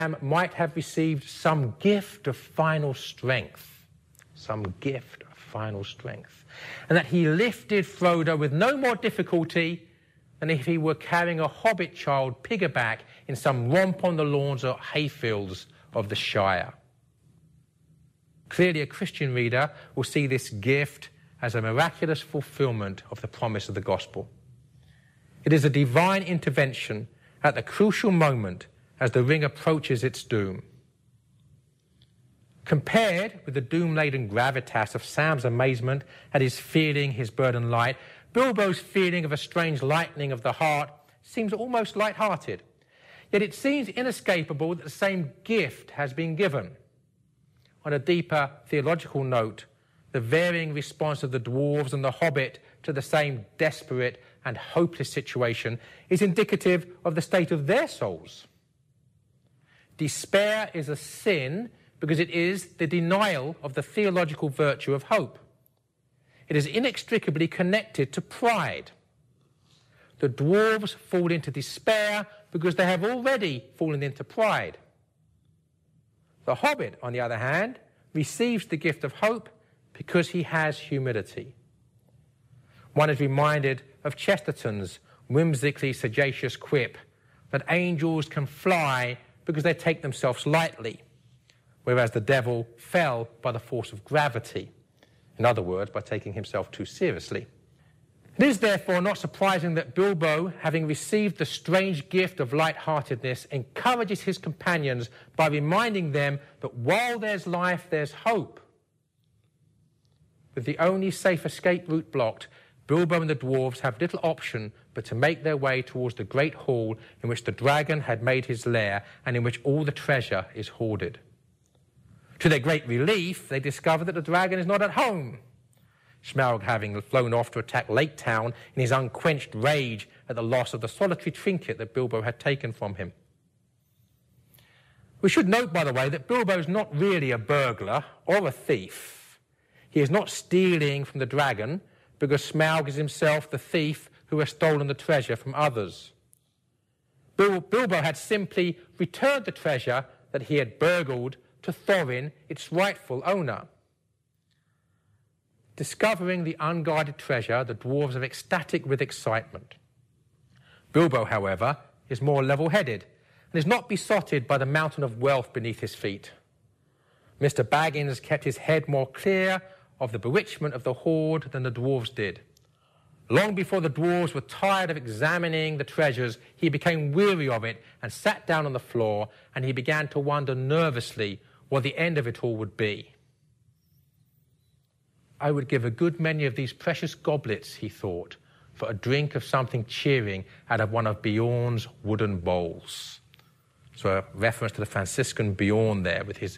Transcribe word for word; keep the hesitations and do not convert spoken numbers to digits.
might have received some gift of final strength, some gift of final strength, and that he lifted Frodo with no more difficulty than if he were carrying a hobbit child piggyback in some romp on the lawns or hayfields of the Shire. Clearly, a Christian reader will see this gift as a miraculous fulfillment of the promise of the gospel. It is a divine intervention at the crucial moment as the ring approaches its doom. Compared with the doom-laden gravitas of Sam's amazement at his feeling his burden light, Bilbo's feeling of a strange lightening of the heart seems almost light-hearted. Yet it seems inescapable that the same gift has been given. On a deeper theological note, the varying response of the dwarves and the hobbit to the same desperate and hopeless situation is indicative of the state of their souls. Despair is a sin because it is the denial of the theological virtue of hope. It is inextricably connected to pride. The dwarves fall into despair because they have already fallen into pride. The hobbit, on the other hand, receives the gift of hope because he has humility. One is reminded of Chesterton's whimsically sagacious quip that angels can fly because they take themselves lightly, whereas the devil fell by the force of gravity. In other words, by taking himself too seriously. It is therefore not surprising that Bilbo, having received the strange gift of light-heartedness, encourages his companions by reminding them that while there's life, there's hope. With the only safe escape route blocked, Bilbo and the dwarves have little option but to make their way towards the great hall in which the dragon had made his lair and in which all the treasure is hoarded. To their great relief, they discover that the dragon is not at home, Smaug having flown off to attack Lake Town in his unquenched rage at the loss of the solitary trinket that Bilbo had taken from him. We should note, by the way, that Bilbo is not really a burglar or a thief. He is not stealing from the dragon because Smaug is himself the thief who has stolen the treasure from others. Bil- Bilbo had simply returned the treasure that he had burgled to Thorin, its rightful owner. Discovering the unguarded treasure, the dwarves are ecstatic with excitement. Bilbo, however, is more level-headed and is not besotted by the mountain of wealth beneath his feet. Mister Baggins kept his head more clear of the bewitchment of the hoard than the dwarves did. Long before the dwarves were tired of examining the treasures, he became weary of it and sat down on the floor, and he began to wonder nervously what the end of it all would be. I would give a good many of these precious goblets, he thought, for a drink of something cheering out of one of Beorn's wooden bowls. So a reference to the Franciscan Beorn there with his